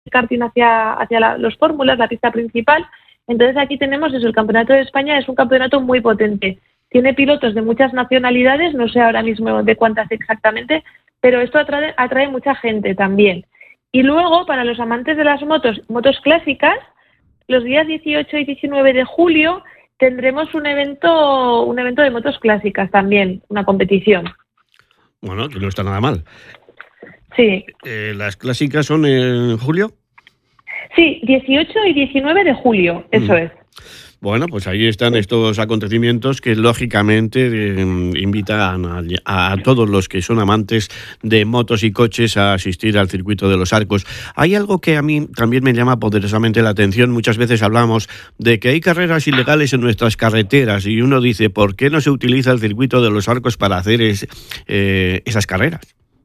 karting hacia los fórmulas, la pista principal. Entonces aquí tenemos eso, el Campeonato de España es un campeonato muy potente. Tiene pilotos de muchas nacionalidades, no sé ahora mismo de cuántas exactamente, pero esto atrae mucha gente también. Y luego, para los amantes de las motos clásicas, los días 18 y 19 de julio tendremos un evento de motos clásicas también, una competición. Bueno, que no está nada mal. Sí. ¿Las clásicas son en julio? Sí, 18 y 19 de julio, eso es. Bueno, pues ahí están estos acontecimientos que lógicamente invitan a todos los que son amantes de motos y coches a asistir al circuito de los Arcos. Hay algo que a mí también me llama poderosamente la atención. Muchas veces hablamos de que hay carreras ilegales en nuestras carreteras y uno dice, ¿por qué no se utiliza el circuito de los Arcos para hacer esas carreras?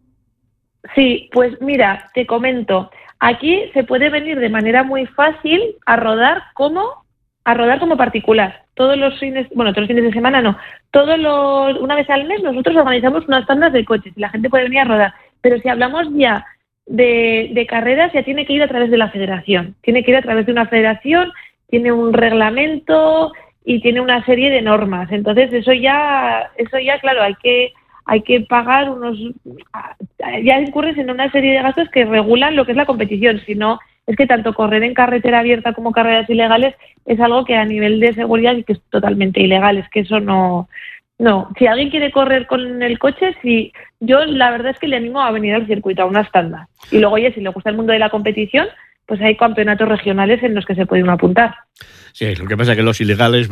Sí, pues mira, te comento. Aquí se puede venir de manera muy fácil a rodar como particular. Todos los fines de semana no. Una vez al mes nosotros organizamos unas tandas de coches y la gente puede venir a rodar. Pero si hablamos ya de carreras, ya tiene que ir a través de la federación. Tiene que ir a través de una federación, tiene un reglamento y tiene una serie de normas. Entonces eso ya claro, hay que pagar ya incurres en una serie de gastos que regulan lo que es la competición. Si no, es que tanto correr en carretera abierta como carreras ilegales es algo que a nivel de seguridad que es totalmente ilegal. Es que eso no. Si alguien quiere correr con el coche, sí, yo la verdad es que le animo a venir al circuito, a unas tandas. Y luego, oye, si le gusta el mundo de la competición, pues hay campeonatos regionales en los que se puede uno apuntar. Sí, lo que pasa es que los ilegales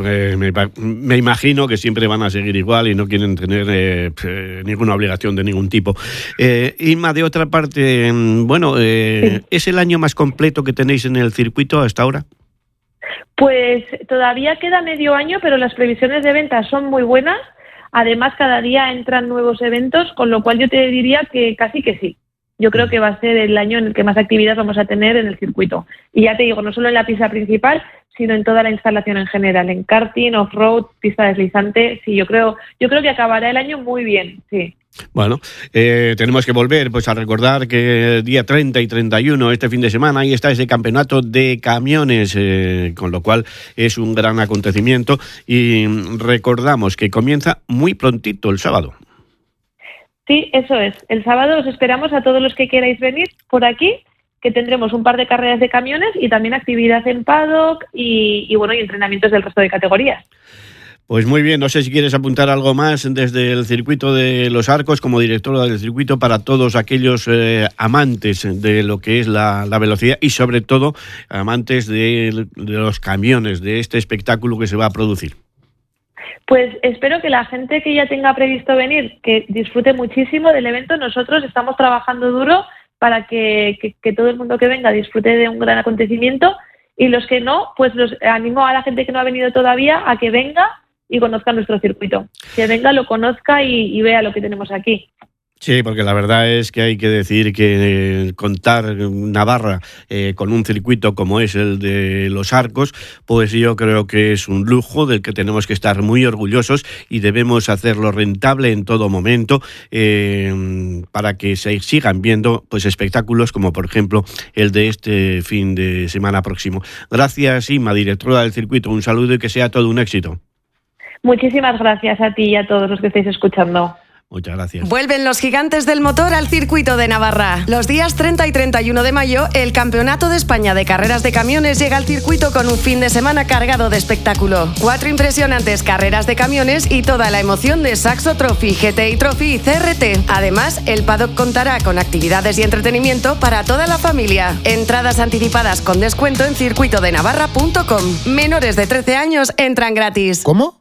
me imagino que siempre van a seguir igual y no quieren tener ninguna obligación de ningún tipo. Inma, de otra parte, sí. ¿Es el año más completo que tenéis en el circuito hasta ahora? Pues todavía queda medio año, pero las previsiones de ventas son muy buenas. Además, cada día entran nuevos eventos, con lo cual yo te diría que casi que sí. Yo creo que va a ser el año en el que más actividad vamos a tener en el circuito. Y ya te digo, no solo en la pista principal, sino en toda la instalación en general, en karting, off-road, pista deslizante. Sí, yo creo que acabará el año muy bien, sí. Bueno, tenemos que volver a recordar que el día 30 y 31, este fin de semana, ahí está ese campeonato de camiones, con lo cual es un gran acontecimiento. Y recordamos que comienza muy prontito el sábado. Sí, eso es. El sábado os esperamos a todos los que queráis venir por aquí, que tendremos un par de carreras de camiones y también actividad en paddock y entrenamientos del resto de categorías. Pues muy bien, no sé si quieres apuntar algo más desde el circuito de los Arcos como directora del circuito para todos aquellos amantes de lo que es la velocidad y sobre todo amantes de los camiones, de este espectáculo que se va a producir. Pues espero que la gente que ya tenga previsto venir, que disfrute muchísimo del evento. Nosotros estamos trabajando duro para que todo el mundo que venga disfrute de un gran acontecimiento y los que no, pues los animo a la gente que no ha venido todavía a que venga y conozca nuestro circuito. Que venga, lo conozca y vea lo que tenemos aquí. Sí, porque la verdad es que hay que decir que contar Navarra con un circuito como es el de los Arcos, pues yo creo que es un lujo del que tenemos que estar muy orgullosos y debemos hacerlo rentable en todo momento para que se sigan viendo pues espectáculos como por ejemplo el de este fin de semana próximo. Gracias, Inma, directora del circuito. Un saludo y que sea todo un éxito. Muchísimas gracias a ti y a todos los que estáis escuchando. Muchas gracias. Vuelven los gigantes del motor al circuito de Navarra. Los días 30 y 31 de mayo, el Campeonato de España de Carreras de Camiones llega al circuito con un fin de semana cargado de espectáculo. 4 impresionantes carreras de camiones y toda la emoción de Saxo Trophy, GTI Trophy y CRT. Además, el paddock contará con actividades y entretenimiento para toda la familia. Entradas anticipadas con descuento en circuitodenavarra.com. Menores de 13 años entran gratis. ¿Cómo?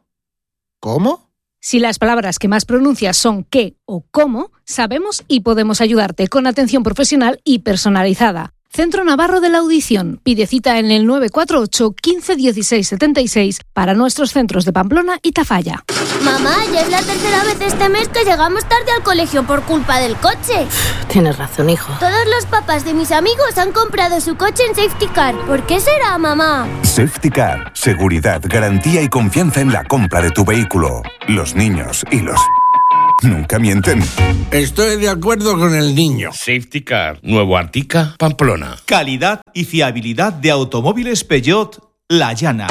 Si las palabras que más pronuncias son qué o cómo, sabemos y podemos ayudarte con atención profesional y personalizada. Centro Navarro de la Audición. Pide cita en el 948 15 16 76 para nuestros centros de Pamplona y Tafalla. Mamá, ya es la tercera vez este mes que llegamos tarde al colegio por culpa del coche. Tienes razón, hijo. Todos los papás de mis amigos han comprado su coche en Safety Car. ¿Por qué será, mamá? Safety Car. Seguridad, garantía y confianza en la compra de tu vehículo. Los niños y los nunca mienten. Estoy de acuerdo con el niño. Safety Car, nuevo Artica, Pamplona. Calidad y fiabilidad de automóviles Peugeot La Llana.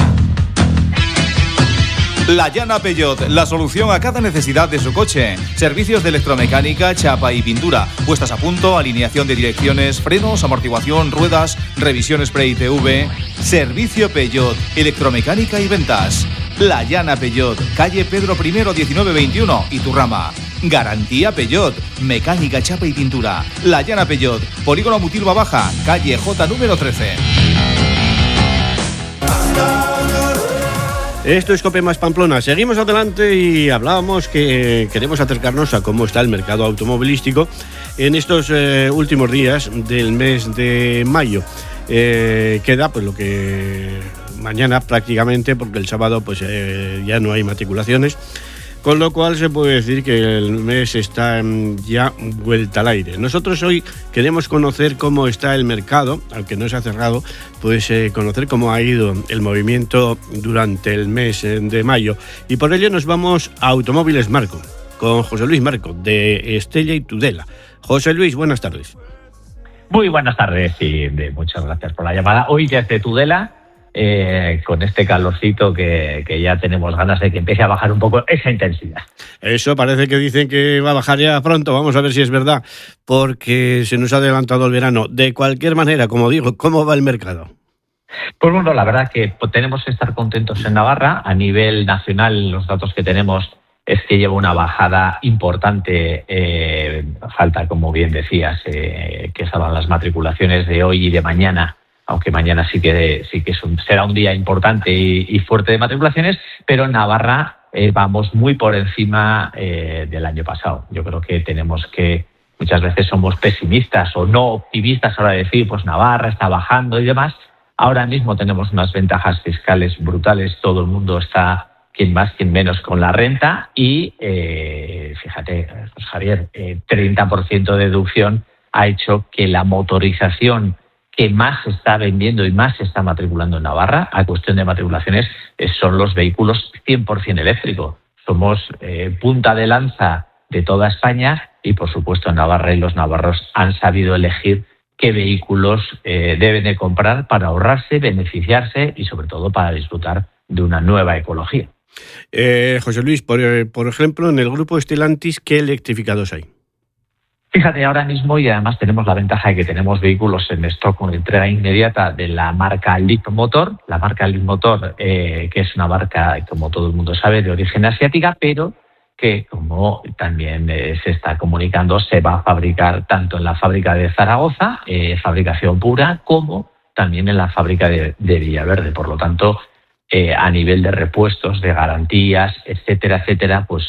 La Llana Peugeot, la solución a cada necesidad de su coche. Servicios de electromecánica, chapa y pintura, puestas a punto, alineación de direcciones, frenos, amortiguación, ruedas, revisiones pre-ITV. Servicio Peugeot, electromecánica y ventas. La Llana Peugeot, calle Pedro I 1921, Iturrama. Garantía Peugeot, mecánica, chapa y pintura. La Llana Peugeot, Polígono Mutilva Baja, calle J número 13. Esto es COPE más Pamplona. Seguimos adelante y hablábamos que queremos acercarnos a cómo está el mercado automovilístico en estos últimos días del mes de mayo. Queda pues lo que mañana prácticamente, porque el sábado pues ya no hay matriculaciones, con lo cual se puede decir que el mes está ya vuelta al aire. Nosotros hoy queremos conocer cómo está el mercado, aunque no se ha cerrado, pues conocer cómo ha ido el movimiento durante el mes de mayo. Y por ello nos vamos a Automóviles Marco, con José Luis Marco, de Estella y Tudela. José Luis, buenas tardes. Muy buenas tardes y muchas gracias por la llamada. Hoy desde Tudela, con este calorcito que ya tenemos ganas de que empiece a bajar un poco esa intensidad. Eso parece que dicen que va a bajar ya pronto, vamos a ver si es verdad, porque se nos ha adelantado el verano. De cualquier manera, como digo, ¿cómo va el mercado? Pues bueno, la verdad que tenemos que estar contentos en Navarra. A nivel nacional, los datos que tenemos es que lleva una bajada importante. Falta, como bien decías, que salgan las matriculaciones de hoy y de mañana, aunque mañana sí que será un día importante y fuerte de matriculaciones, pero en Navarra vamos muy por encima del año pasado. Yo creo que tenemos que, muchas veces somos pesimistas o no optimistas a la hora de decir, pues Navarra está bajando y demás. Ahora mismo tenemos unas ventajas fiscales brutales, todo el mundo está, quien más, quien menos, con la renta y, fíjate, pues Javier, 30% de deducción ha hecho que la motorización que más se está vendiendo y más se está matriculando en Navarra, a cuestión de matriculaciones, son los vehículos 100% eléctricos. Somos punta de lanza de toda España y, por supuesto, en Navarra y los navarros han sabido elegir qué vehículos deben de comprar para ahorrarse, beneficiarse y, sobre todo, para disfrutar de una nueva ecología. José Luis, por ejemplo, en el grupo Stellantis, ¿qué electrificados hay? Fíjate, ahora mismo, y además tenemos la ventaja de que tenemos vehículos en stock con entrega inmediata de la marca Leapmotor. La marca Leapmotor, que es una marca, como todo el mundo sabe, de origen asiática, pero que, como también se está comunicando, se va a fabricar tanto en la fábrica de Zaragoza, fabricación pura, como también en la fábrica de Villaverde. Por lo tanto, a nivel de repuestos, de garantías, etcétera, pues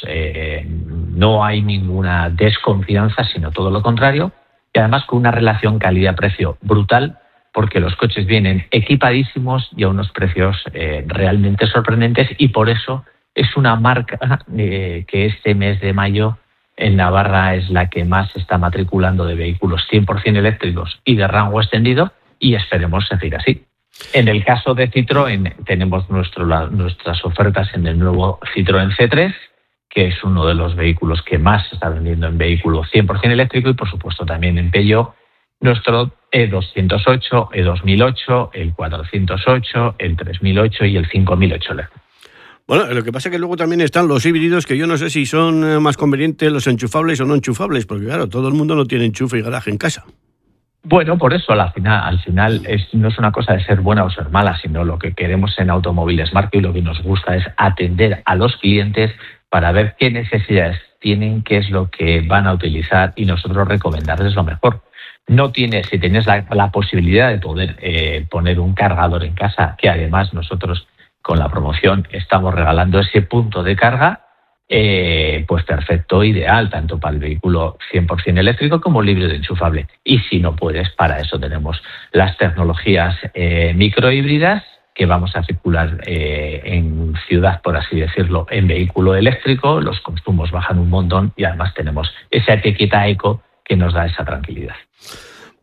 no hay ninguna desconfianza, sino todo lo contrario, y además con una relación calidad-precio brutal, porque los coches vienen equipadísimos y a unos precios realmente sorprendentes, y por eso es una marca que este mes de mayo en Navarra es la que más se está matriculando de vehículos 100% eléctricos y de rango extendido, y esperemos seguir así. En el caso de Citroën, tenemos nuestras ofertas en el nuevo Citroën C3, que es uno de los vehículos que más se está vendiendo en vehículo 100% eléctrico, y por supuesto también en Peugeot, nuestro E208, E2008, el 408, el 3008 y el 5008 eléctrico. Bueno, lo que pasa es que luego también están los híbridos, que yo no sé si son más convenientes los enchufables o no enchufables, porque claro, todo el mundo no tiene enchufe y garaje en casa. Bueno, por eso al final no es una cosa de ser buena o ser mala, sino lo que queremos en Automóviles Marco y lo que nos gusta es atender a los clientes para ver qué necesidades tienen, qué es lo que van a utilizar y nosotros recomendarles lo mejor. Si tienes la posibilidad de poder poner un cargador en casa, que además nosotros con la promoción estamos regalando ese punto de carga, pues perfecto, ideal, tanto para el vehículo 100% eléctrico como libre de enchufable. Y si no puedes, para eso tenemos las tecnologías microhíbridas, que vamos a circular en ciudad, por así decirlo, en vehículo eléctrico. Los consumos bajan un montón y además tenemos esa etiqueta eco que nos da esa tranquilidad.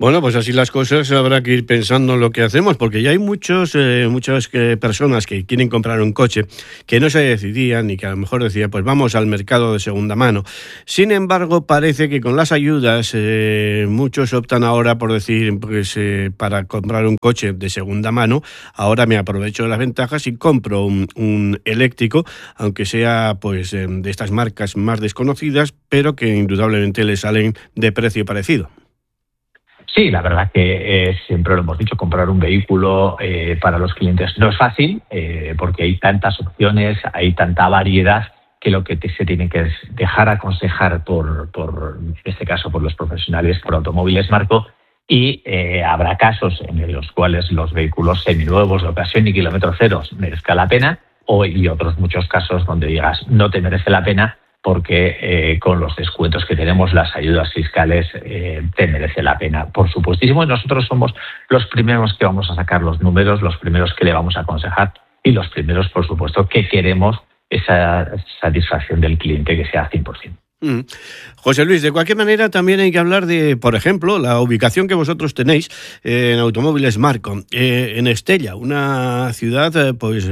Bueno, pues así las cosas, habrá que ir pensando en lo que hacemos, porque ya hay muchas personas que quieren comprar un coche que no se decidían y que a lo mejor decían, pues vamos al mercado de segunda mano. Sin embargo, parece que con las ayudas muchos optan ahora por decir, pues para comprar un coche de segunda mano, ahora me aprovecho de las ventajas y compro un eléctrico, aunque sea pues de estas marcas más desconocidas, pero que indudablemente le salen de precio parecido. Sí, la verdad que siempre lo hemos dicho, comprar un vehículo para los clientes no es fácil porque hay tantas opciones, hay tanta variedad que lo que se tiene que dejar aconsejar por en este caso por los profesionales, por Automóviles Marco, y habrá casos en los cuales los vehículos seminuevos de ocasión y kilómetro cero merezca la pena, y otros muchos casos donde digas no te merece la pena, porque con los descuentos que tenemos, las ayudas fiscales, te merece la pena. Por supuestísimo, nosotros somos los primeros que vamos a sacar los números, los primeros que le vamos a aconsejar y los primeros, por supuesto, que queremos esa satisfacción del cliente que sea 100%. José Luis, de cualquier manera también hay que hablar de, por ejemplo, la ubicación que vosotros tenéis en Automóviles Marco, en Estella, una ciudad pues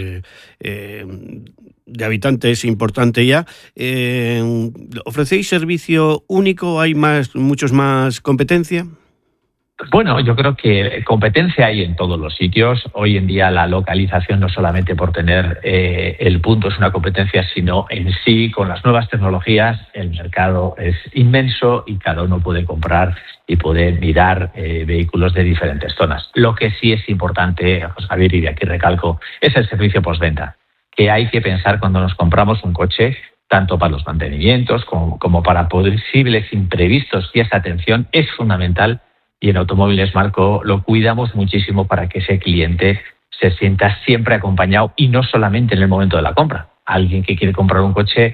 de habitantes importante ya. ¿Ofrecéis servicio único? ¿Hay muchos más competencia? Bueno, yo creo que competencia hay en todos los sitios. Hoy en día la localización no solamente por tener el punto es una competencia, sino en sí, con las nuevas tecnologías, el mercado es inmenso y cada uno puede comprar y puede mirar vehículos de diferentes zonas. Lo que sí es importante, José Javier, y de aquí recalco, es el servicio postventa, que hay que pensar cuando nos compramos un coche, tanto para los mantenimientos como para posibles imprevistos, y esa atención es fundamental. Y en Automóviles Marco lo cuidamos muchísimo para que ese cliente se sienta siempre acompañado y no solamente en el momento de la compra. Alguien que quiere comprar un coche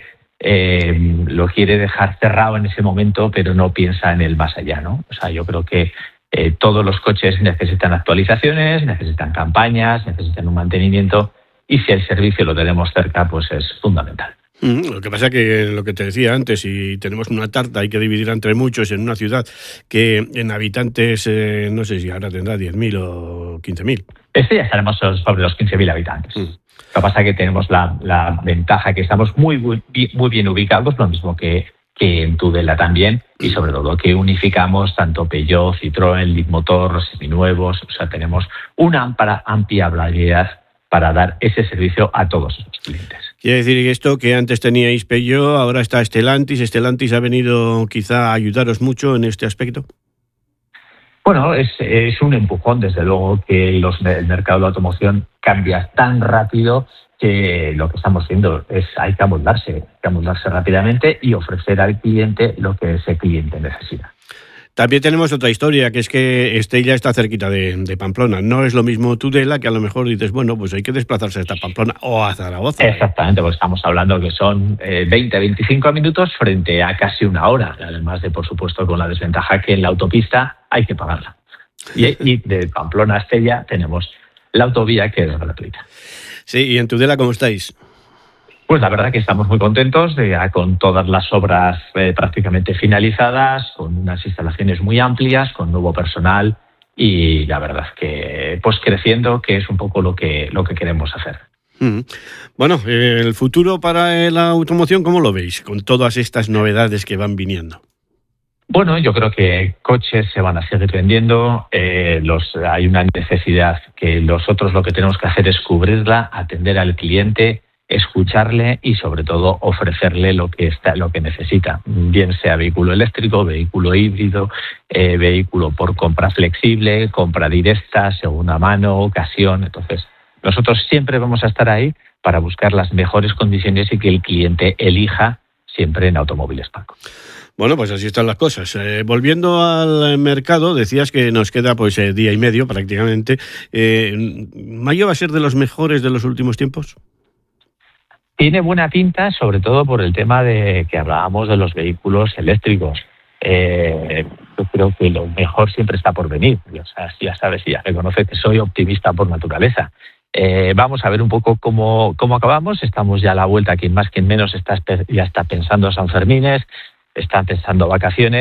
lo quiere dejar cerrado en ese momento, pero no piensa en el más allá, ¿no? O sea, yo creo que todos los coches necesitan actualizaciones, necesitan campañas, necesitan un mantenimiento, y si el servicio lo tenemos cerca, pues es fundamental. Lo que pasa que lo que te decía antes, si tenemos una tarta hay que dividir entre muchos en una ciudad que en habitantes, no sé si ahora tendrá 10.000 o 15.000. Ya estaremos sobre los 15.000 habitantes. Lo que pasa que tenemos la ventaja que estamos muy bien ubicados, lo mismo que en Tudela también, y sobre todo que unificamos tanto Peugeot, Citroën, Leapmotor, seminuevos. O sea, tenemos una amplia variedad para dar ese servicio a todos los clientes. Quiere decir esto que antes teníais Peugeot, ahora está Stellantis. ¿Stellantis ha venido quizá a ayudaros mucho en este aspecto? Bueno, es un empujón, desde luego, que el mercado de la automoción cambia tan rápido que lo que estamos viendo es hay que amoldarse rápidamente y ofrecer al cliente lo que ese cliente necesita. También tenemos otra historia, que es que Estella está cerquita de Pamplona. No es lo mismo Tudela, que a lo mejor dices, bueno, pues hay que desplazarse hasta Pamplona o a Zaragoza. Exactamente, pues estamos hablando que son 20-25 minutos frente a casi una hora. Además de, por supuesto, con la desventaja que en la autopista hay que pagarla. Y de Pamplona a Estella tenemos la autovía, que es gratuita. Sí, ¿y en Tudela cómo estáis? Pues la verdad que estamos muy contentos con todas las obras prácticamente finalizadas, con unas instalaciones muy amplias, con nuevo personal, y la verdad que pues creciendo, que es un poco lo que queremos hacer. Bueno, el futuro para la automoción, ¿cómo lo veis? Con todas estas novedades que van viniendo. Bueno, yo creo que coches se van a seguir vendiendo, hay una necesidad que nosotros lo que tenemos que hacer es cubrirla, atender al cliente, escucharle y sobre todo ofrecerle lo que necesita, bien sea vehículo eléctrico, vehículo híbrido, vehículo por compra flexible, compra directa, segunda mano, ocasión. Entonces, nosotros siempre vamos a estar ahí para buscar las mejores condiciones y que el cliente elija siempre en Automóviles Marco. Bueno, pues así están las cosas. Volviendo al mercado, decías que nos queda pues día y medio prácticamente. ¿Mayo va a ser de los mejores de los últimos tiempos? Tiene buena pinta, sobre todo por el tema de que hablábamos de los vehículos eléctricos. Yo creo que lo mejor siempre está por venir. O sea, ya sabes, ya reconoce que soy optimista por naturaleza. Vamos a ver un poco cómo acabamos. Estamos ya a la vuelta, quien más, quien menos ya está pensando San Fermines, está pensando vacaciones,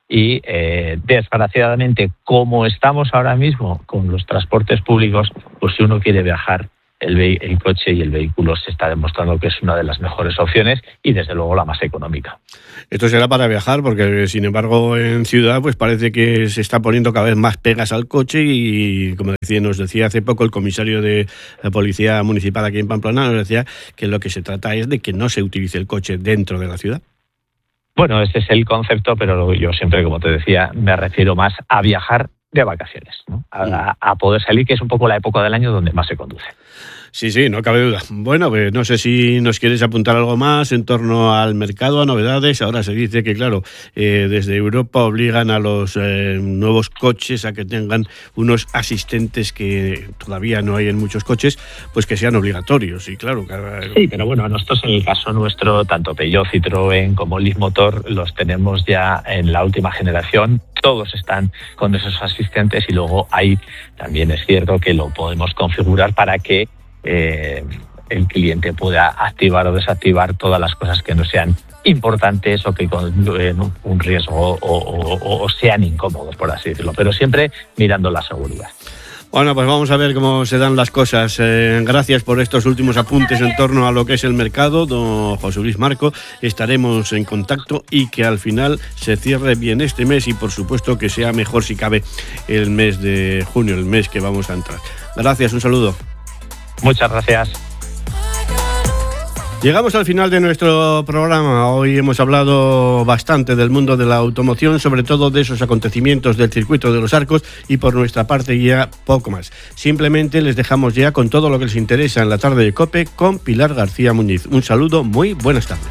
y desgraciadamente, como estamos ahora mismo con los transportes públicos, pues si uno quiere viajar, el coche y el vehículo se está demostrando que es una de las mejores opciones y desde luego la más económica. Esto será para viajar, porque sin embargo en ciudad pues parece que se está poniendo cada vez más pegas al coche y, como nos decía hace poco el comisario de la Policía Municipal aquí en Pamplona, nos decía que lo que se trata es de que no se utilice el coche dentro de la ciudad. Bueno, este es el concepto, pero yo siempre, como te decía, me refiero más a viajar de vacaciones, ¿no? A poder salir, que es un poco la época del año donde más se conduce. Sí, no cabe duda. Bueno, pues no sé si nos quieres apuntar algo más en torno al mercado, a novedades. Ahora se dice que, claro, desde Europa obligan a los nuevos coches a que tengan unos asistentes que todavía no hay en muchos coches, pues que sean obligatorios. Y claro, sí, pero bueno, nosotros en el caso nuestro, tanto Peugeot, Citroën como Leapmotor, los tenemos ya en la última generación. Todos están con esos asistentes y luego ahí también es cierto que lo podemos configurar para que el cliente pueda activar o desactivar todas las cosas que no sean importantes o que conlleven un riesgo o sean incómodos, por así decirlo, pero siempre mirando la seguridad. Bueno, pues vamos a ver cómo se dan las cosas. Gracias por estos últimos apuntes en torno a lo que es el mercado, don José Luis Marco. Estaremos en contacto y que al final se cierre bien este mes y por supuesto que sea mejor si cabe el mes de junio, el mes que vamos a entrar. Gracias, un saludo. Muchas gracias. Llegamos al final de nuestro programa. Hoy hemos hablado bastante del mundo de la automoción, sobre todo de esos acontecimientos del circuito de los Arcos y por nuestra parte ya poco más. Simplemente les dejamos ya con todo lo que les interesa en la tarde de COPE con Pilar García Muñiz. Un saludo, muy buenas tardes.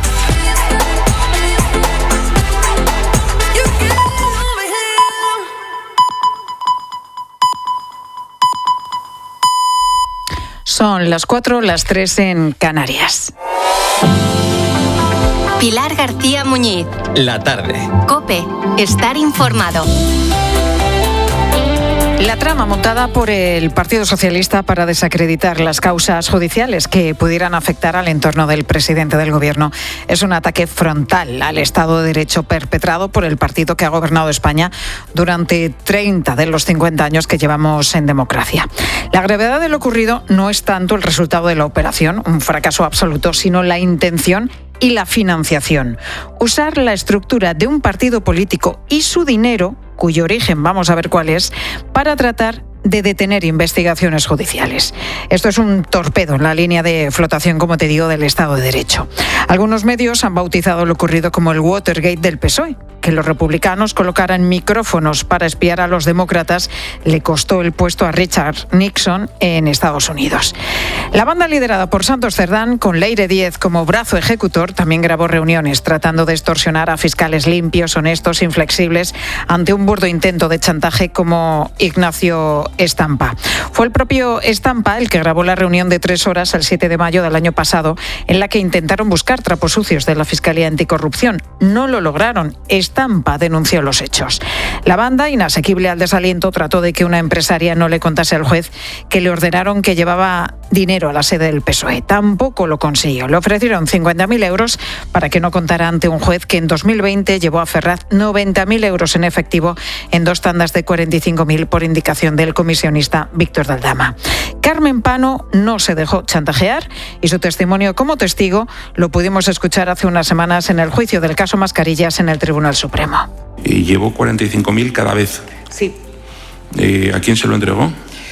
Son las 4, las 3 en Canarias. Pilar García Muñiz. La tarde. COPE. Estar informado. La trama montada por el Partido Socialista para desacreditar las causas judiciales que pudieran afectar al entorno del presidente del Gobierno es un ataque frontal al Estado de Derecho perpetrado por el partido que ha gobernado España durante 30 de los 50 años que llevamos en democracia. La gravedad de lo ocurrido no es tanto el resultado de la operación, un fracaso absoluto, sino la intención y la financiación. Usar la estructura de un partido político y su dinero, cuyo origen vamos a ver cuál es, para tratar de detener investigaciones judiciales. Esto es un torpedo en la línea de flotación, como te digo, del Estado de Derecho. Algunos medios han bautizado lo ocurrido como el Watergate del PSOE, que los republicanos colocaran micrófonos para espiar a los demócratas le costó el puesto a Richard Nixon en Estados Unidos. La banda liderada por Santos Cerdán, con Leire Díez como brazo ejecutor, también grabó reuniones tratando de extorsionar a fiscales limpios, honestos, inflexibles, ante un burdo intento de chantaje como Ignacio Estampa. Fue el propio Estampa el que grabó la reunión de 3 horas el 7 de mayo del año pasado, en la que intentaron buscar trapos sucios de la Fiscalía Anticorrupción. No lo lograron. Estampa denunció los hechos. La banda, inasequible al desaliento, trató de que una empresaria no le contase al juez que le ordenaron que llevaba dinero a la sede del PSOE. Tampoco lo consiguió. Le ofrecieron 50.000 euros para que no contara ante un juez que en 2020 llevó a Ferraz 90.000 euros en efectivo en 2 tandas de 45.000 por indicación del comisionista Víctor Daldama. Carmen Pano no se dejó chantajear y su testimonio como testigo lo pudimos escuchar hace unas semanas en el juicio del caso Mascarillas en el Tribunal Supremo. ¿Llevó 45.000 cada vez? Sí. ¿A quién se lo entregó?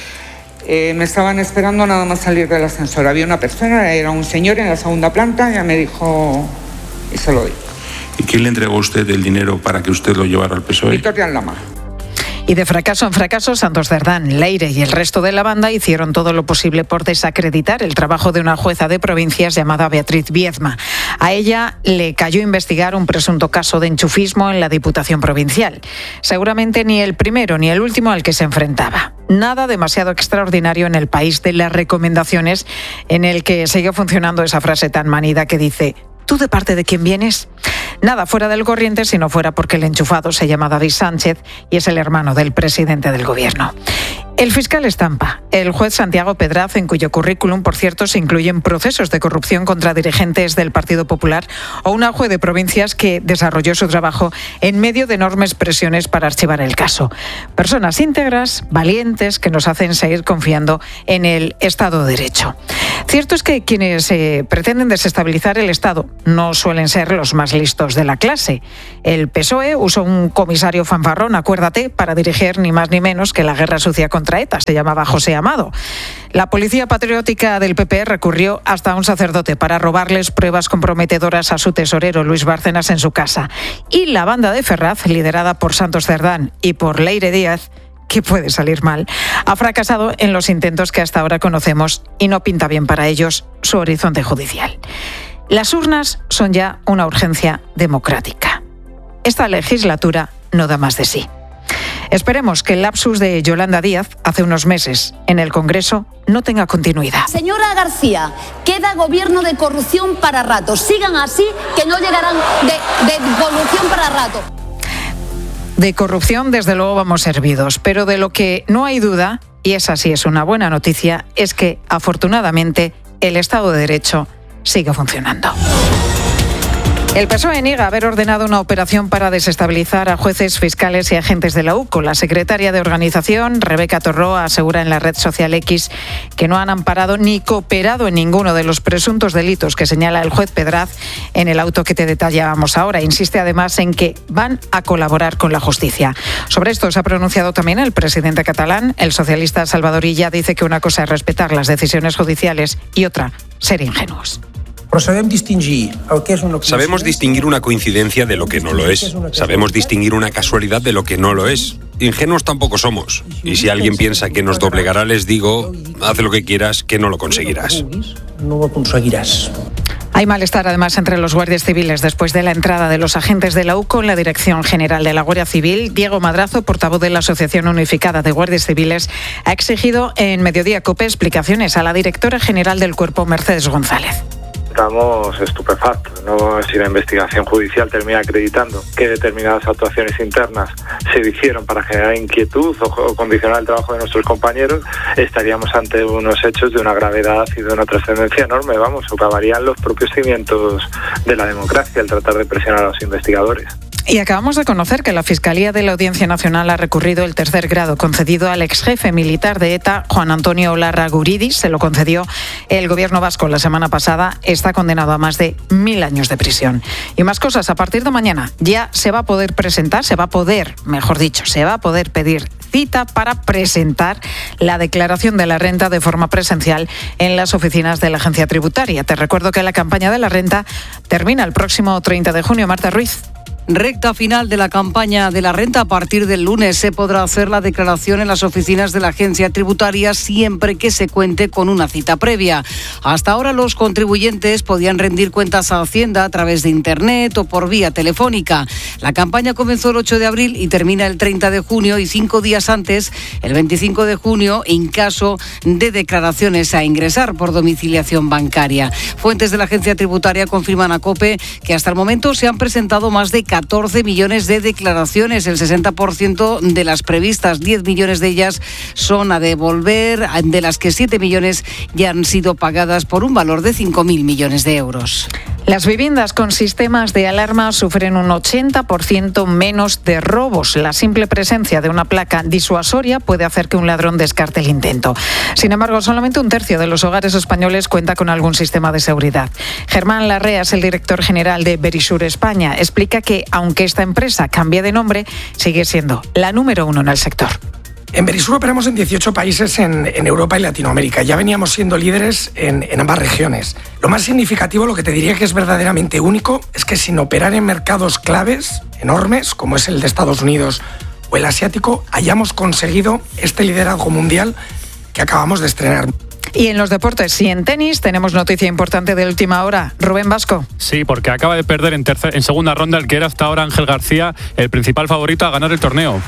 Me estaban esperando nada más salir del ascensor. Había una persona, era un señor en la segunda planta, ya me dijo y se lo di. ¿Y quién le entregó a usted el dinero para que usted lo llevara al PSOE? Víctor Daldama. Y de fracaso en fracaso, Santos Cerdán, Leire y el resto de la banda hicieron todo lo posible por desacreditar el trabajo de una jueza de provincias llamada Beatriz Viezma. A ella le cayó investigar un presunto caso de enchufismo en la Diputación Provincial. Seguramente ni el primero ni el último al que se enfrentaba. Nada demasiado extraordinario en el país de las recomendaciones, en el que sigue funcionando esa frase tan manida que dice: ¿tú de parte de quién vienes? Nada fuera del corriente si no fuera porque el enchufado se llama David Sánchez y es el hermano del presidente del Gobierno. El fiscal Estampa el juez Santiago Pedraz, en cuyo currículum, por cierto, se incluyen procesos de corrupción contra dirigentes del Partido Popular, o una juez de provincias que desarrolló su trabajo en medio de enormes presiones para archivar el caso. Personas íntegras, valientes, que nos hacen seguir confiando en el Estado de Derecho. Cierto es que quienes pretenden desestabilizar el Estado no suelen ser los más listos de la clase. El PSOE usó un comisario fanfarrón, acuérdate, para dirigir ni más ni menos que la guerra sucia contra ETA. Se llamaba José Amado. La policía patriótica del PP recurrió hasta un sacerdote para robarles pruebas comprometedoras a su tesorero, Luis Bárcenas, en su casa. Y la banda de Ferraz, liderada por Santos Cerdán y por Leire Díaz, que puede salir mal, ha fracasado en los intentos que hasta ahora conocemos y no pinta bien para ellos su horizonte judicial. Las urnas son ya una urgencia democrática. Esta legislatura no da más de sí. Esperemos que el lapsus de Yolanda Díaz hace unos meses en el Congreso no tenga continuidad. Señora García, queda gobierno de corrupción para rato. Sigan así, que no llegarán de corrupción para rato. De corrupción, desde luego, vamos servidos, pero de lo que no hay duda, y esa sí es una buena noticia, es que, afortunadamente, el Estado de Derecho sigue funcionando. El PSOE niega haber ordenado una operación para desestabilizar a jueces, fiscales y agentes de la UCO. La secretaria de Organización, Rebeca Torró, asegura en la red social X que no han amparado ni cooperado en ninguno de los presuntos delitos que señala el juez Pedraz en el auto que te detallábamos ahora. Insiste además en que van a colaborar con la justicia. Sobre esto se ha pronunciado también el presidente catalán. El socialista Salvador Illa dice que una cosa es respetar las decisiones judiciales y otra, ser ingenuos. Sabemos distinguir una coincidencia de lo que no lo es. Sabemos distinguir una casualidad de lo que no lo es. Ingenuos tampoco somos. Y si alguien piensa que nos doblegará, les digo, haz lo que quieras, que no lo conseguirás. Hay malestar además entre los guardias civiles después de la entrada de los agentes de la UCO en la Dirección General de la Guardia Civil. Diego Madrazo, portavoz de la Asociación Unificada de Guardias Civiles, ha exigido en Mediodía COPE explicaciones a la directora general del Cuerpo, Mercedes González. Estamos estupefactos, ¿no? Si la investigación judicial termina acreditando que determinadas actuaciones internas se hicieron para generar inquietud o condicionar el trabajo de nuestros compañeros, estaríamos ante unos hechos de una gravedad y de una trascendencia enorme, socavarían los propios cimientos de la democracia el tratar de presionar a los investigadores. Y acabamos de conocer que la Fiscalía de la Audiencia Nacional ha recurrido el tercer grado concedido al exjefe militar de ETA, Juan Antonio Olarra Guridi. Se lo concedió el gobierno vasco la semana pasada. Está condenado a más de 1000 años de prisión. Y más cosas, a partir de mañana ya se va a poder pedir cita para presentar la declaración de la renta de forma presencial en las oficinas de la Agencia Tributaria. Te recuerdo que la campaña de la renta termina el próximo 30 de junio. Marta Ruiz. Recta final de la campaña de la renta. A partir del lunes se podrá hacer la declaración en las oficinas de la Agencia Tributaria siempre que se cuente con una cita previa. Hasta ahora los contribuyentes podían rendir cuentas a Hacienda a través de Internet o por vía telefónica. La campaña comenzó el 8 de abril y termina el 30 de junio y 5 días antes, el 25 de junio, en caso de declaraciones a ingresar por domiciliación bancaria. Fuentes de la Agencia Tributaria confirman a COPE que hasta el momento se han presentado más de 14 millones de declaraciones, el 60% de las previstas, 10 millones de ellas son a devolver, de las que 7 millones ya han sido pagadas por un valor de 5.000 millones de euros. Las viviendas con sistemas de alarma sufren un 80% menos de robos. La simple presencia de una placa disuasoria puede hacer que un ladrón descarte el intento. Sin embargo, solamente un tercio de los hogares españoles cuenta con algún sistema de seguridad. Germán Larrea es el director general de Verisur España. Explica que, aunque esta empresa cambie de nombre, sigue siendo la número 1 en el sector. En Verisur operamos en 18 países en Europa y Latinoamérica. Ya veníamos siendo líderes en ambas regiones. Lo más significativo, lo que te diría que es verdaderamente único, es que sin operar en mercados claves, enormes, como es el de Estados Unidos o el asiático, hayamos conseguido este liderazgo mundial que acabamos de estrenar. Y en los deportes y en tenis tenemos noticia importante de última hora. Rubén Vasco. Sí, porque acaba de perder en segunda ronda el que era hasta ahora Ángel García, el principal favorito a ganar el torneo.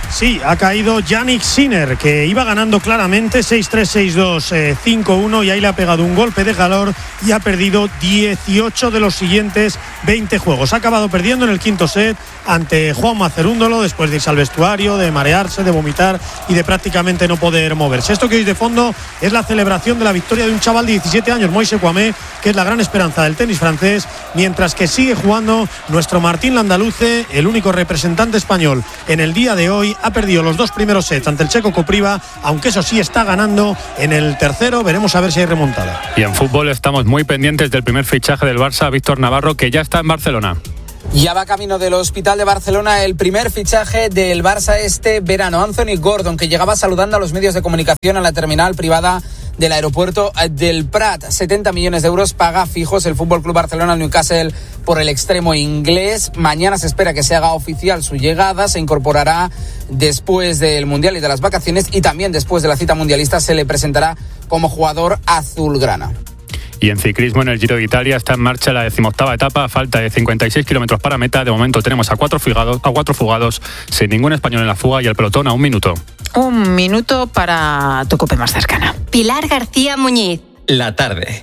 Sí, ha caído Yannick Sinner, que iba ganando claramente 6-3, 6-2, 5-1 y ahí le ha pegado un golpe de calor y ha perdido 18 de los siguientes 20 juegos. Ha acabado perdiendo en el quinto set ante Juanma Cerúndolo después de irse al vestuario, de marearse, de vomitar y de prácticamente no poder moverse. Esto que oís de fondo es la celebración de la victoria de un chaval de 17 años, Moise Kouamé, que es la gran esperanza del tenis francés, mientras que sigue jugando nuestro Martín Landaluce, el único representante español en el día de hoy. Ha perdido los 2 primeros sets ante el checo Kopriva, aunque eso sí está ganando en el tercero. Veremos a ver si hay remontada. Y en fútbol estamos muy pendientes del primer fichaje del Barça, Víctor Navarro, que ya está en Barcelona. Ya va camino del Hospital de Barcelona el primer fichaje del Barça este verano, Anthony Gordon, que llegaba saludando a los medios de comunicación a la terminal privada del aeropuerto del Prat. 70 millones de euros paga fijos el FC Barcelona al Newcastle por el extremo inglés. Mañana se espera que se haga oficial su llegada. Se incorporará después del Mundial y de las vacaciones, y también después de la cita mundialista se le presentará como jugador azulgrana. Y en ciclismo, en el Giro de Italia, está en marcha la 18ª etapa, a falta de 56 kilómetros para meta. De momento tenemos a cuatro fugados, sin ningún español en la fuga, y el pelotón a 1 minuto. 1 minuto para tu COPE más cercana. Pilar García Muñiz. La tarde.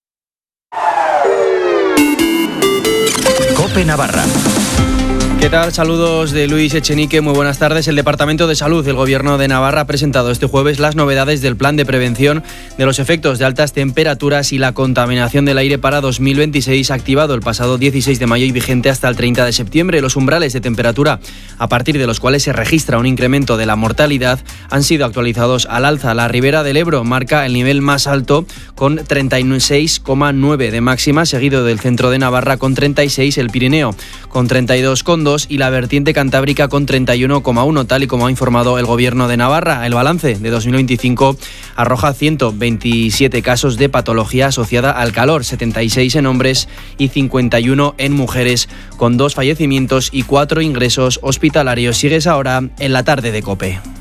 COPE Navarra. ¿Qué tal? Saludos de Luis Echenique, muy buenas tardes. El Departamento de Salud del Gobierno de Navarra ha presentado este jueves las novedades del plan de prevención de los efectos de altas temperaturas y la contaminación del aire para 2026, activado el pasado 16 de mayo y vigente hasta el 30 de septiembre. Los umbrales de temperatura a partir de los cuales se registra un incremento de la mortalidad han sido actualizados al alza. La Ribera del Ebro marca el nivel más alto con 36,9 de máxima, seguido del centro de Navarra con 36, el Pirineo con 32,2 y la vertiente cantábrica con 31,1, tal y como ha informado el Gobierno de Navarra. El balance de 2025 arroja 127 casos de patología asociada al calor, 76 en hombres y 51 en mujeres, con 2 fallecimientos y 4 ingresos hospitalarios. Sigues ahora en la tarde de COPE.